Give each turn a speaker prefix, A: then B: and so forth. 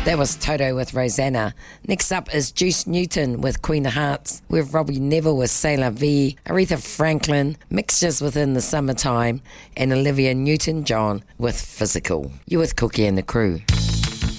A: That was Toto with Rosanna. Next up is Juice Newton with Queen of Hearts. We have Robbie Neville with C'est La Vie, Aretha Franklin, Mixtures Within the Summertime, and Olivia Newton-John with Physical. You're with Cookie and the crew.